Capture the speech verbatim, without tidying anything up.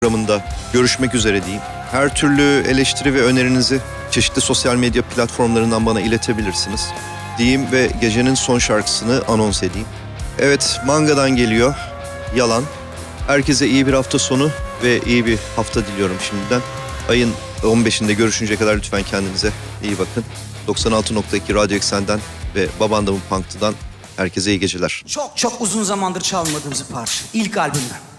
programında görüşmek üzere diyeyim. Her türlü eleştiri ve önerinizi çeşitli sosyal medya platformlarından bana iletebilirsiniz diyeyim ve gecenin son şarkısını anons edeyim. Evet, Manga'dan geliyor. Yalan. Herkese iyi bir hafta sonu ve iyi bir hafta diliyorum şimdiden. Ayın on beşinde görüşünceye kadar lütfen kendinize iyi bakın. doksan altı nokta iki Radyo Eksen'den ve Babandam'ın Punk'tan herkese iyi geceler. Çok çok uzun zamandır çalmadığımız bir parça. İlk albümden.